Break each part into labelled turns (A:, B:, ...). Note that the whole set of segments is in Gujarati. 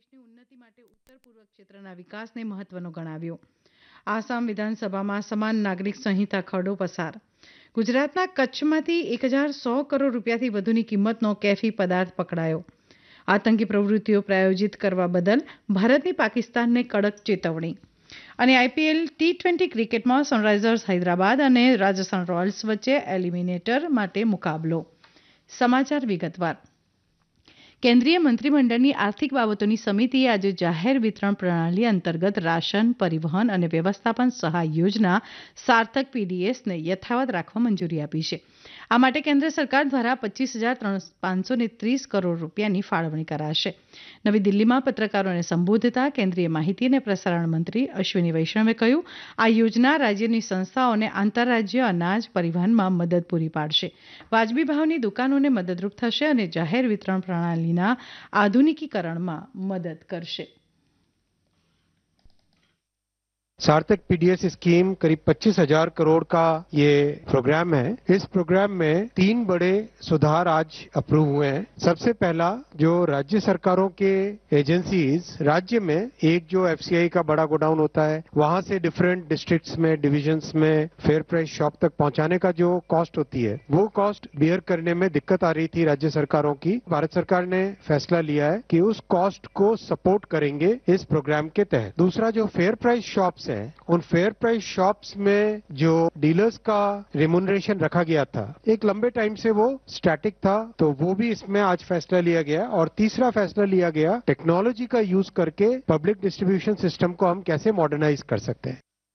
A: દેશની ઉન્નતિ માટે ઉત્તર પૂર્વ ક્ષેત્રના વિકાસને મહત્વનો ગણાવ્યો. આસામ વિધાનસભામાં સમાન નાગરિક સંહિતા ખરડો પસાર. ગુજરાતના કચ્છમાંથી 1100 કરોડ રૂપિયાથી વધુની કિંમતનો કેફી પદાર્થ પકડાયો. આતંકી પ્રવૃત્તિઓ પ્રાયોજિત કરવા બદલ ભારતની પાકિસ્તાનને કડક ચેતવણી. અને આઈપીએલ ટી-20 ક્રિકેટમાં સનરાઇઝર્સ હૈદરાબાદ અને રાજસ્થાન રોયલ્સ વચ્ચે એલિમિનેટર માટે મુકાબલો. સમાચાર વિગતવાર. કેન્દ્રીય મંત્રીમંડળની આર્થિક બાબતોની સમિતિએ આજે જાહેર વિતરણ પ્રણાલી અંતર્ગત રાશન, પરિવહન અને વ્યવસ્થાપન સહાય યોજના સાર્થક પીડીએસને યથાવત રાખવા મંજૂરી આપી છે. આ માટે કેન્દ્ર સરકાર દ્વારા 25,530 કરોડ રૂપિયાની ફાળવણી કરાશે. નવી દિલ્હીમાં પત્રકારોને સંબોધતા કેન્દ્રીય માહિતી અને પ્રસારણ મંત્રી અશ્વિની વૈષ્ણવે કહ્યું, આ યોજના રાજ્યની સંસ્થાઓને આંતરરાજ્ય અનાજ પરિવહનમાં મદદ પૂરી પાડશે, વાજબી ભાવની દુકાનોને મદદરૂપ થશે અને જાહેર વિતરણ પ્રણાલીના આધુનિકીકરણમાં મદદ કરશે.
B: सार्थक पीडीएस स्कीम करीब 25,000 करोड़ का ये प्रोग्राम है. इस प्रोग्राम में 3 बड़े सुधार आज अप्रूव हुए हैं. सबसे पहला, जो राज्य सरकारों के एजेंसीज राज्य में एक जो एफसीआई का बड़ा गोडाउन होता है, वहां से डिफरेंट डिस्ट्रिक्ट्स में, डिविजन्स में फेयर प्राइस शॉप तक पहुंचाने का जो कॉस्ट होती है, वो कॉस्ट बियर करने में दिक्कत आ रही थी राज्य सरकारों की. भारत सरकार ने फैसला लिया है कि उस कॉस्ट को सपोर्ट करेंगे इस प्रोग्राम के तहत. दूसरा, जो फेयर प्राइस शॉप्स हैं, उन फेयर प्राइस शॉप्स में जो डीलर्स का रेम्यूनरेशन रखा गया था, एक लंबे टाइम से वो स्टैटिक था, तो वो भी इसमें आज फैसला लिया गया. और तीसरा फैसला लिया गया, टेक्नोलॉजी का यूज करके पब्लिक डिस्ट्रीब्यूशन सिस्टम को हम कैसे मॉडर्नाइज कर सकते हैं.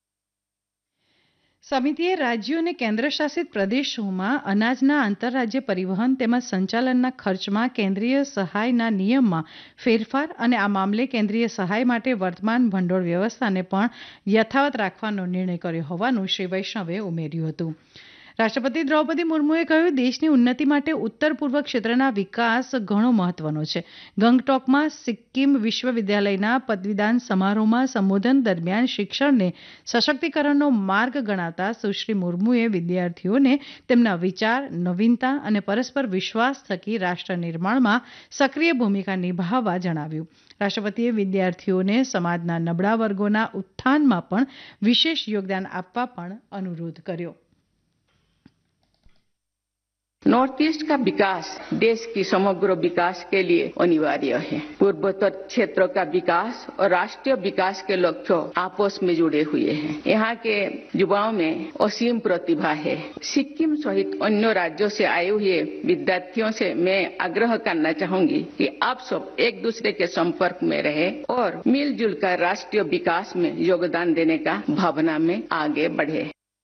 A: સમિતિએ રાજ્યો અને કેન્દ્રશાસિત પ્રદેશોમાં અનાજના આંતરરાજ્ય પરિવહન તેમજ સંચાલનના ખર્ચમાં કેન્દ્રીય સહાયના નિયમમાં ફેરફાર અને આ મામલે કેન્દ્રીય સહાય માટે વર્તમાન ભંડોળ વ્યવસ્થાને પણ યથાવત રાખવાનો નિર્ણય કર્યો હોવાનું શ્રી વૈષ્ણવે ઉમેર્યું હતું. રાષ્ટ્રપતિ દ્રૌપદી મુર્મુએ કહ્યું, દેશની ઉન્નતિ માટે ઉત્તર પૂર્વ ક્ષેત્રના વિકાસ ઘણો મહત્વનો છે. ગંગટોકમાં સિક્કિમ વિશ્વવિદ્યાલયના પદવીદાન સમારોહમાં સંબોધન દરમિયાન શિક્ષણને સશક્તિકરણનો માર્ગ ગણાવતા સુશ્રી મુર્મુએ વિદ્યાર્થીઓને તેમના વિચાર, નવીનતા અને પરસ્પર વિશ્વાસ થકી રાષ્ટ્ર નિર્માણમાં સક્રિય ભૂમિકા નિભાવવા જણાવ્યું. રાષ્ટ્રપતિએ વિદ્યાર્થીઓને સમાજના નબળા વર્ગોના ઉત્થાનમાં પણ વિશેષ યોગદાન આપવા પણ અનુરોધ કર્યો.
C: नॉर्थ ईस्ट का विकास देश की समग्र विकास के लिए अनिवार्य है. पूर्वोत्तर क्षेत्र का विकास और राष्ट्रीय विकास के लक्ष्य आपस में जुड़े हुए हैं. यहाँ के युवाओं में असीम प्रतिभा है. सिक्किम सहित अन्य राज्यों से आए हुए विद्यार्थियों से मैं आग्रह करना चाहूंगी कि आप सब एक दूसरे के संपर्क में रहे और मिलजुल कर राष्ट्रीय विकास में योगदान देने का भावना में आगे बढ़े.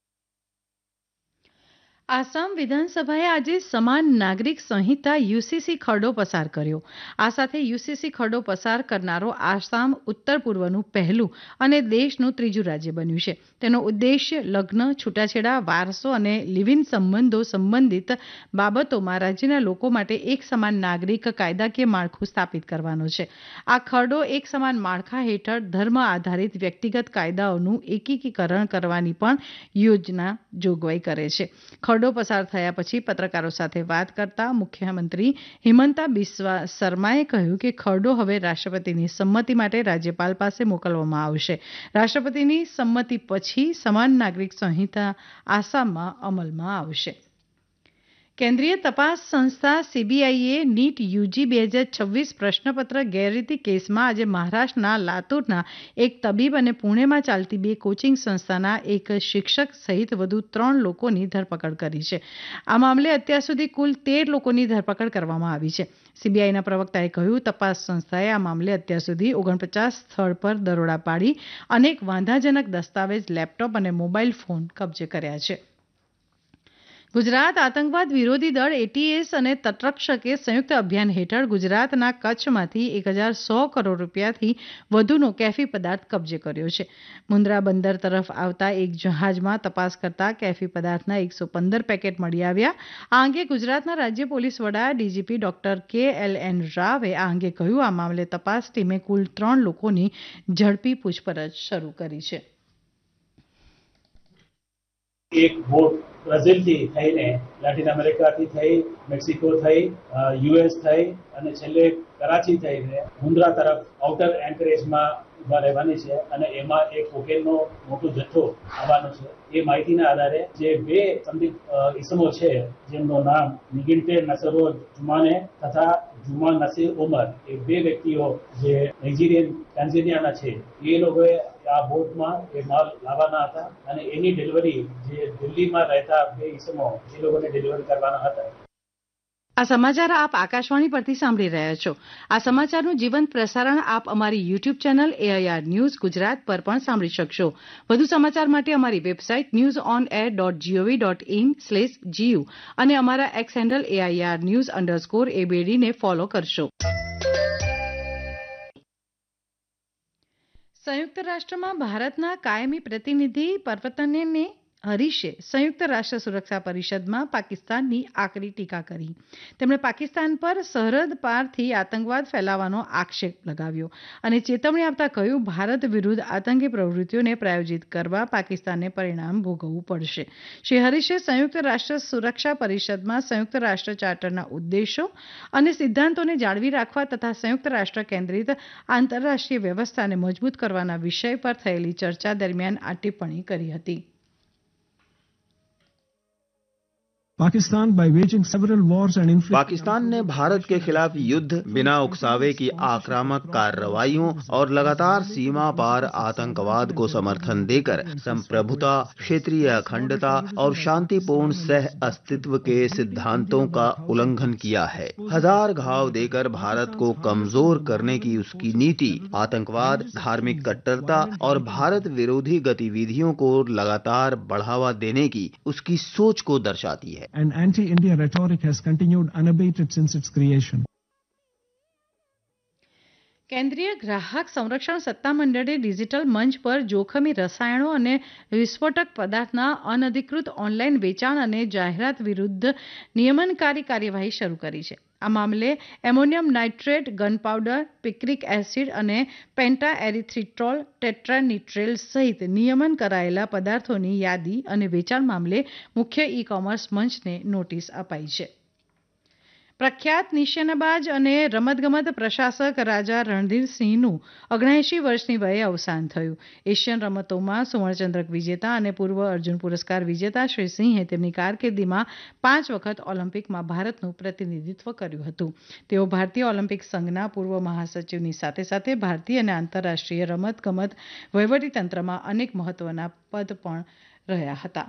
A: આસામ વિધાનસભાએ આજે સમાન નાગરિક સંહિતા યુસીસી ખરડો પસાર કર્યો. આ સાથે યુસીસી ખરડો પસાર કરનારો આસામ ઉત્તર પૂર્વનું પહેલું અને દેશનું ત્રીજું રાજ્ય બન્યું છે. તેનો ઉદ્દેશ્ય લગ્ન, છૂટાછેડા, વારસો અને લિવ ઇન સંબંધો સંબંધિત બાબતોમાં રાજ્યના લોકો માટે એક સમાન નાગરિક કાયદાકીય માળખું સ્થાપિત કરવાનો છે. આ ખરડો એક સમાન માળખા હેઠળ ધર્મ આધારિત વ્યક્તિગત કાયદાઓનું એકીકરણ કરવાની પણ યોજના જોગવાઈ કરે છે. ખરડો પસાર થયા પછી પત્રકારો સાથે વાત કરતા મુખ્યમંત્રી હિમંતા બિસ્વા શર્માએ કહ્યું કે ખરડો હવે રાષ્ટ્રપતિની સંમતિ માટે રાજ્યપાલ પાસે મોકલવામાં આવશે. રાષ્ટ્રપતિની સંમતિ પછી સમાન નાગરિક સંહિતા આસામમાં અમલમાં આવશે. કેન્દ્રીય તપાસ સંસ્થા સીબીઆઈએ નીટ યુજી 2026 પ્રશ્નપત્ર ગેરરીતિ કેસમાં આજે મહારાષ્ટ્રના લાતુરના એક તબીબ અને પુણેમાં ચાલતી 2 કોચિંગ સંસ્થાના એક શિક્ષક સહિત વધુ 3 લોકોની ધરપકડ કરી છે. આ મામલે અત્યાર સુધી કુલ 13 લોકોની ધરપકડ કરવામાં આવી છે. સીબીઆઈના પ્રવક્તાએ કહ્યું, તપાસ સંસ્થાએ આ મામલે અત્યાર સુધી 49 સ્થળ પર દરોડા પાડી અનેક વાંધાજનક દસ્તાવેજ, લેપટોપ અને મોબાઈલ ફોન કબજે કર્યા છે. ગુજરાત આતંકવાદ વિરોધી દળ એટીએસ અને તટરક્ષકે સંયુક્ત અભિયાન હેઠળ ગુજરાતના કચ્છમાંથી 1100 કરોડ રૂપિયાથી વધુનો કેફી પદાર્થ કબજે કર્યો છે. મુન્દ્રા બંદર તરફ આવતા એક જહાજમાં તપાસ કરતા કેફી પદાર્થના 115 પેકેટ મળી આવ્યા. આ અંગે ગુજરાતના રાજ્ય પોલીસ વડા ડીજીપી ડોક્ટર KLN રાવે આ અંગે કહ્યું. આ મામલે તપાસ ટીમે કુલ 3 લોકોની ઝડપી પૂછપરછ શરૂ કરી છે.
D: એક બોટ બ્રાઝિલથી થઈને લેટિન અમેરિકાથી થઈ, મેક્સિકો થઈ, યુએસ થઈ અને છેલ્લે કરાચી થઈને મુન્દ્રા તરફ આઉટર એન્કરેજમાં ઉભા રહેવાની છે અને એમાં એક કોકેનનો મોટો જથ્થો આવવાનો છે. એ માહિતીના આધારે જે બે સંદિગ્ધ ઇસમો છે જેમનું નામ નિગિન્ટે નસરો જુમાને તથા જુમા નસીર ઉમર, એ બે વ્યક્તિઓ જે નાઇજીરિયન ટાન્ઝેનિયાના છે, એ લોકોએ આ બોટમાં એ માલ લાવવાના હતા અને એની ડિલિવરી જે દિલ્હીમાં રહેતા બે ઇસમો એ લોકોને ડિલિવર કરવાના હતા.
A: આ સમાચાર આપ આકાશવાણી પરથી સાંભળી રહ્યા છો. આ સમાચારનું જીવંત પ્રસારણ આપ અમારી YouTube channel AIR news Gujarat પર પણ સાંભળી શકશો. વધુ સમાચાર માટે અમારી વેબસાઇટ newsonair.gov.in/gu અને અમારા એક્સ હેન્ડલ AIR_news_ABD ને ફોલો કરશો. સંયુક્ત રાષ્ટ્રમાં ભારતના કાયમી પ્રતિનિધિ પરવતનેને હરીશે સંયુક્ત રાષ્ટ્ર સુરક્ષા પરિષદમાં પાકિસ્તાનની આકરી ટીકા કરી. તેમણે પાકિસ્તાન પર સરહદ પારથી આતંકવાદ ફેલાવવાનો આક્ષેપ લગાવ્યો અને ચેતવણી આપતા કહ્યું, ભારત વિરુદ્ધ આતંકી પ્રવૃત્તિઓને પ્રાયોજિત કરવા પાકિસ્તાનને પરિણામ ભોગવવું પડશે. શ્રી હરીશે સંયુક્ત રાષ્ટ્ર સુરક્ષા પરિષદમાં સંયુક્ત રાષ્ટ્ર ચાર્ટરના ઉદ્દેશો અને સિદ્ધાંતોને જાળવી રાખવા તથા સંયુક્ત રાષ્ટ્ર કેન્દ્રિત આંતરરાષ્ટ્રીય વ્યવસ્થાને મજબૂત કરવાના વિષય પર થયેલી ચર્ચા દરમિયાન આ ટિપ્પણી કરી હતી.
E: पाकिस्तान ने भारत के खिलाफ युद्ध, बिना उकसावे की आक्रामक कार्रवाइयों और लगातार सीमा पार आतंकवाद को समर्थन देकर संप्रभुता, क्षेत्रीय अखंडता और शांतिपूर्ण सह अस्तित्व के सिद्धांतों का उल्लंघन किया है. हजार घाव देकर भारत को कमजोर करने की उसकी नीति आतंकवाद, धार्मिक कट्टरता और भारत विरोधी गतिविधियों को लगातार बढ़ावा देने की उसकी सोच को दर्शाती है.
F: And anti-India rhetoric has continued unabated since its creation.
A: કેન્દ્રીય ગ્રાહક સંરક્ષણ સત્તામંડળે ડિજિટલ મંચ પર જોખમી રસાયણો અને વિસ્ફોટક પદાર્થના અનધિકૃત ઓનલાઈન વેચાણ અને જાહેરાત વિરુદ્ધ નિયમનકારી કાર્યવાહી શરૂ કરી છે. આ મામલે ammonium nitrate, gun powder, picric acid અને પેન્ટાએરિથ્રિટ્રોલ ટેટ્રાનિટ્રેલ સહિત નિયમન કરાયેલા પદાર્થોની યાદી અને વેચાણ મામલે મુખ્ય ઈ કોમર્સ મંચને નોટિસ અપાઈ છે. પ્રખ્યાત નિશાનેબાજ અને રમતગમત પ્રશાસક રાજા રણધીરસિંહનું 79 વર્ષની વયે અવસાન થયું. એશિયન રમતોમાં સુવર્ણચંદ્રક વિજેતા અને પૂર્વ અર્જુન પુરસ્કાર વિજેતા શ્રી સિંહે તેમની કારકિર્દીમાં 5 વખત ઓલિમ્પિકમાં ભારતનું પ્રતિનિધિત્વ કર્યું હતું. તેઓ ભારતીય ઓલિમ્પિક સંઘના પૂર્વ મહાસચિવની સાથે સાથે ભારતીય અને આંતરરાષ્ટ્રીય રમતગમત વહીવટીતંત્રમાં અનેક મહત્વના પદ પણ રહ્યા હતા.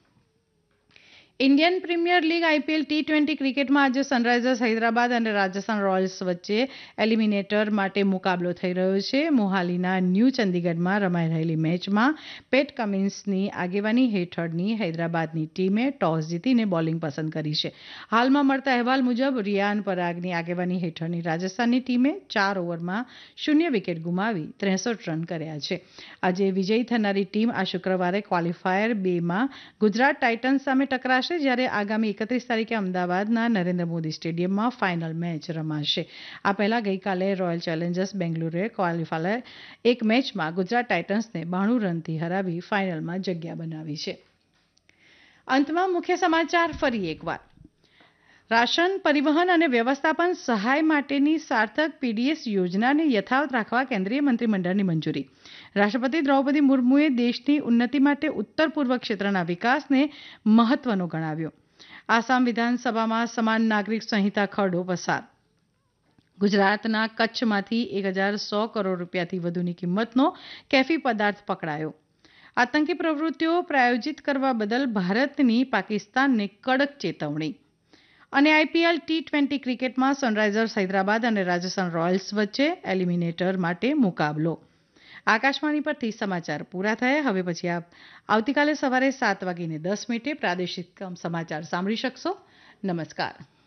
A: Indian premier league IPL T20 ક્રિકેટમાં આજે સનરાઇઝર્સ હૈદરાબાદ અને રાજસ્થાન રોયલ્સ વચ્ચે એલિમિનેટર માટે મુકાબલો થઈ રહ્યો છે. મોહાલીના ન્યૂ ચંદીગઢમાં રમાઈ રહેલી મેચમાં પેટ કમિન્સની આગેવાની હેઠળની હૈદરાબાદની ટીમે ટોસ જીતીને બોલિંગ પસંદ કરી છે. હાલમાં મળતા અહેવાલ મુજબ રિયાન પરાગની આગેવાની હેઠળની રાજસ્થાનની ટીમે 4 ઓવરમાં 0 વિકેટ ગુમાવી 63 રન કર્યા છે. આજે વિજયી થનારી ટીમ આ શુક્રવારે ક્વોલિફાયર 2માં ગુજરાત ટાઇટન્સ સામે ટકરાશે, જ્યારે આગામી 31 તારીખે અમદાવાદના નરેન્દ્ર મોદી સ્ટેડિયમમાં ફાઇનલ મેચ રમાશે. આ પહેલા ગઈકાલે રોયલ ચેલેન્જર્સ બેંગલુરુએ ક્વોલિફાયર 1 મેચમાં ગુજરાત ટાઇટન્સને 92 રનથી હરાવી ફાઇનલમાં જગ્યા બનાવી છે. અંતમાં મુખ્ય સમાચાર ફરી એકવાર. રાશન, પરિવહન અને વ્યવસ્થાપન સહાય માટેની સાર્થક PDS યોજનાને યથાવત રાખવા કેન્દ્રીય મંત્રીમંડળની મંજૂરી. રાષ્ટ્રપતિ દ્રૌપદી મુર્મુએ દેશની ઉન્નતિ માટે ઉત્તર પૂર્વ ક્ષેત્રના વિકાસને મહત્વનો ગણાવ્યો. આસામ વિધાનસભામાં સમાન નાગરિક સંહિતા ખરડો પસાર. ગુજરાતના કચ્છમાંથી 1100 કરોડ રૂપિયાથી વધુની કિંમતનો કેફી પદાર્થ પકડાયો. આતંકી પ્રવૃત્તિઓ પ્રાયોજિત કરવા બદલ ભારતની પાકિસ્તાનને કડક ચેતવણી. અને IPL T20 ક્રિકેટમાં સનરાઇઝર્સ હૈદરાબાદ અને રાજસ્થાન રોયલ્સ વચ્ચે એલિમિનેટર માટે મુકાબલો. આકાશવાણી પરથી સમાચાર પૂરા થયા. હવે પછી આપ આવતીકાલે સવારે 7:10 પ્રાદેશિક સમાચાર સાંભળી શકશો. નમસ્કાર.